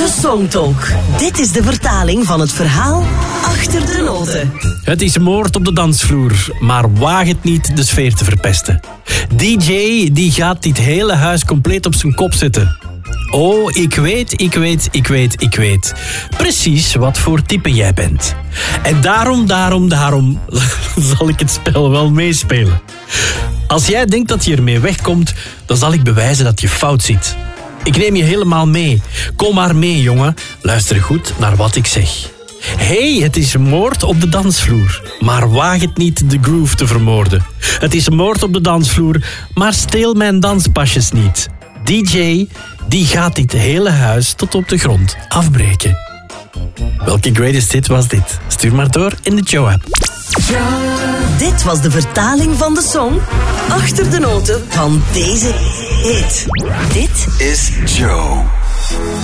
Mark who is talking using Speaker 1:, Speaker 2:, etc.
Speaker 1: De Songtalk. Dit is de vertaling van het verhaal achter de noten.
Speaker 2: Het is moord op de dansvloer, maar waag het niet de sfeer te verpesten. DJ die gaat dit hele huis compleet op zijn kop zetten. Oh, ik weet precies wat voor type jij bent. En daarom zal ik het spel wel meespelen. Als jij denkt dat je ermee wegkomt, dan zal ik bewijzen dat je fout zit. Ik neem je helemaal mee. Kom maar mee, jongen. Luister goed naar wat ik zeg. Hey, het is moord op de dansvloer, maar waag het niet de groove te vermoorden. Het is moord op de dansvloer, maar steel mijn danspasjes niet. DJ, die gaat dit hele huis tot op de grond afbreken. Welke greatest hit was dit? Stuur maar door in de Joe-app.
Speaker 1: Dit was de vertaling van de song achter de noten van deze hit. Dit
Speaker 3: is Joe.